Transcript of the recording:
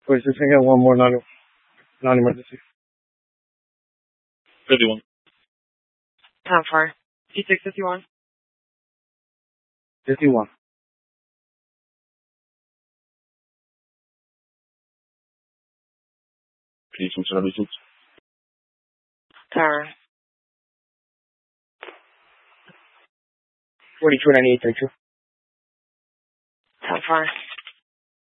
Please just get one more non-emergency. 51. Time for P651. 51. P services. Turn. 4298, thank you. Time for